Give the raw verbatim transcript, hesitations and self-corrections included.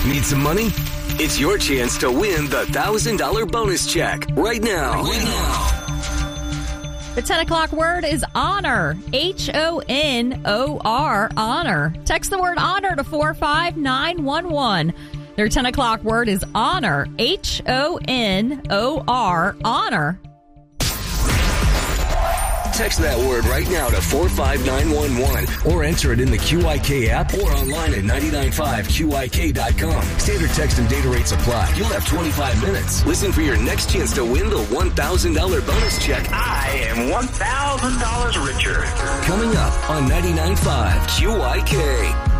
Need some money? It's your chance to win the one thousand dollars bonus check right now. Right now. The ten o'clock word is honor. H O N O R, honor. Text the word honor to four five nine one one. Their ten o'clock word is honor. H O N O R, honor. Text that word right now to four five nine one one or enter it in the Q I K app or online at nine nine five Q I K dot com. Standard text and data rates apply. You'll have twenty-five minutes. Listen for your next chance to win the one thousand dollars bonus check. I am one thousand dollars richer. Coming up on ninety-nine point five Q I K.